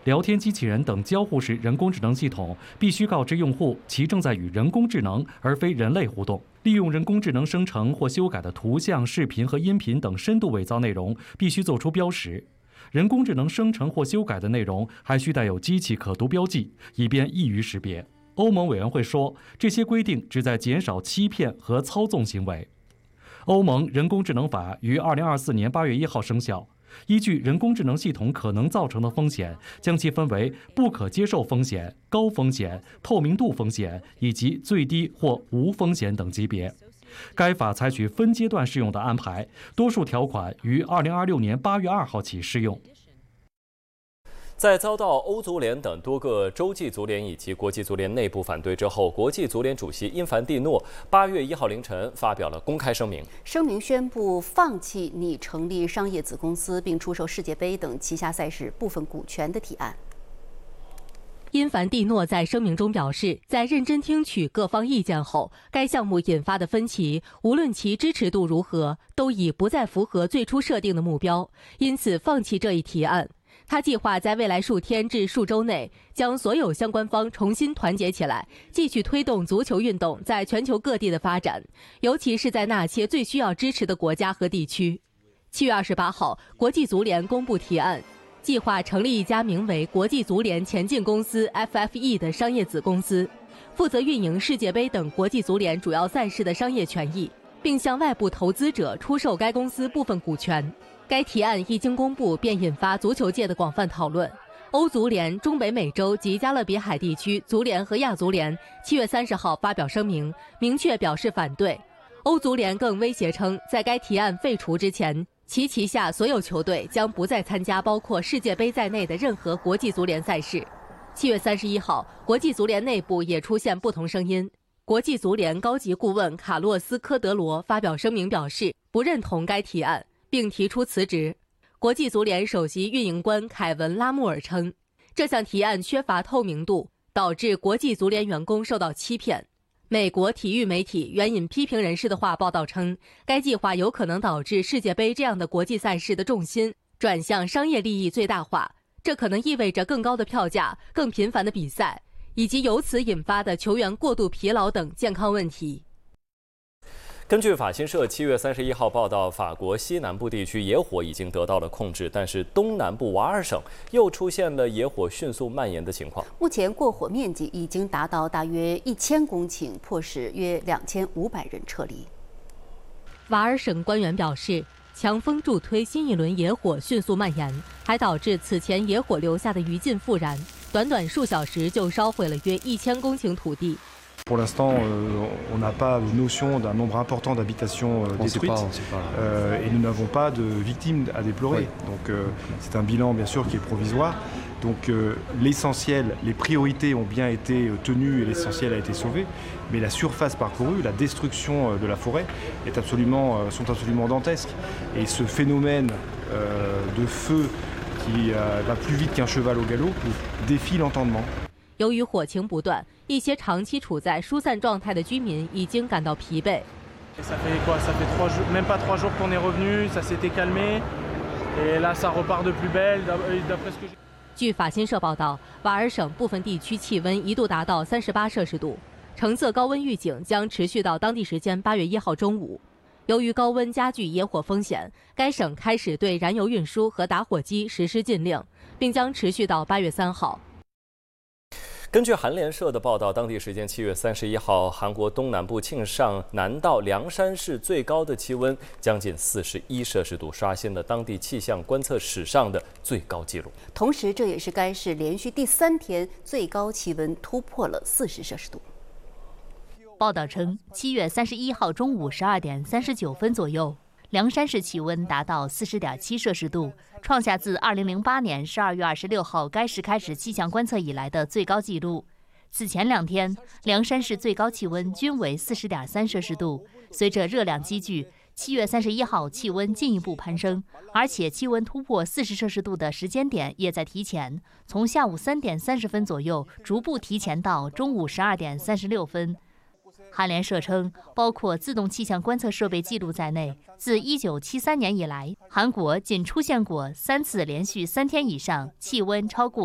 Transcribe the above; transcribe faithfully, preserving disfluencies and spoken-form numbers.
聊天机器人等交互式人工智能系统必须告知用户其正在与人工智能而非人类互动。利用人工智能生成或修改的图像、视频和音频等深度伪造内容必须做出标识。人工智能生成或修改的内容还需带有机器可读标记，以便易于识别。欧盟委员会说，这些规定旨在减少欺骗和操纵行为。欧盟人工智能法于二零二四年八月一号生效。依据人工智能系统可能造成的风险，将其分为不可接受风险、高风险、透明度风险以及最低或无风险等级别。该法采取分阶段适用的安排，多数条款于二零二六年八月二号起适用。 在遭到欧足联等多个洲际足联以及国际足联内部反对之后，国际足联主席因凡蒂诺八月一号凌晨发表了公开声明。 声明宣布放弃拟成立商业子公司并出售世界杯等旗下赛事部分股权的提案。 因凡蒂诺在声明中表示，在认真听取各方意见后，该项目引发的分歧，无论其支持度如何，都已不再符合最初设定的目标，因此放弃这一提案。他计划在未来数天至数周内，将所有相关方重新团结起来，继续推动足球运动在全球各地的发展，尤其是在那些最需要支持的国家和地区。七月二十八号，国际足联公布提案，计划成立一家名为国际足联前进公司 F F E 的商业子公司，负责运营世界杯等国际足联主要赛事的商业权益，并向外部投资者出售该公司部分股权。该提案一经公布，便引发足球界的广泛讨论。欧足联、中北美洲及加勒比海地区足联和亚足联七月三十号发表声明，明确表示反对。欧足联更威胁称，在该提案废除之前，其旗下所有球队将不再参加包括世界杯在内的任何国际足联赛事。七月三十一号，国际足联内部也出现不同声音。国际足联高级顾问卡洛斯·科德罗发表声明表示，不认同该提案，并提出辞职。国际足联首席运营官凯文·拉穆尔称，这项提案缺乏透明度，导致国际足联员工受到欺骗。美国体育媒体援引批评人士的话报道称，该计划有可能导致世界杯这样的国际赛事的重心转向商业利益最大化，这可能意味着更高的票价、更频繁的比赛，以及由此引发的球员过度疲劳等健康问题。 根据法新社七月三十一号报道，法国西南部地区野火已经得到了控制，但是东南部瓦尔省又出现了野火迅速蔓延的情况。 目前过火面积已经达到大约一千公顷，迫使约两千五百人撤离。 瓦尔省官员表示，强风助推新一轮野火迅速蔓延，还导致此前野火留下的余烬复燃，短短数小时就烧毁了约一千公顷土地。 Pour l'instant, euh, on n'a pas de notion d'un nombre important d'habitations euh, détruites pas, pas. Euh, et nous n'avons pas de victimes à déplorer. Oui. Donc euh, c'est un bilan bien sûr qui est provisoire. Donc euh, l'essentiel, les priorités ont bien été tenues et l'essentiel a été sauvé. Mais la surface parcourue, la destruction de la forêt est absolument, euh, sont absolument dantesques. Et ce phénomène euh, de feu qui euh, va plus vite qu'un cheval au galop défie l'entendement. 由于火情不断，一些长期处在疏散状态的居民已经感到疲惫。 Ça fait quoi? Ça fait trois jours, même pas trois jours qu'on est revenu. Ça s'était calmé, et là ça repart de plus belle. D'après ce que j'ai. 据法新社报道，瓦尔省部分地区气温一度达到三十八摄氏度，橙色高温预警将持续到当地时间八月一号中午。由于高温加剧野火风险，该省开始对燃油运输和打火机实施禁令，并将持续到八月三号。 根据韩联社的报道，当地时间七月三十一号，韩国东南部庆尚南道凉山市最高的气温将近四十一摄氏度，刷新了当地气象观测史上的最高纪录。 同时，这也是该市连续第三天最高气温突破了四十摄氏度。 报道称，七月三十一号中午十二点三十九分左右，凉山市气温达到四十点七摄氏度，创下自二零零八年十二月二十六号该市开始气象观测以来的最高纪录。此前两天，凉山市最高气温均为四十点三摄氏度。随着热量积聚，七月三十一号气温进一步攀升，而且气温突破四十摄氏度的时间点也在提前，从下午三点三十分左右逐步提前到中午十二点三十六分。韩联社称，包括自动气象观测设备记录在内，自一九七三年以来，韩国仅出现过三次连续三天以上气温超过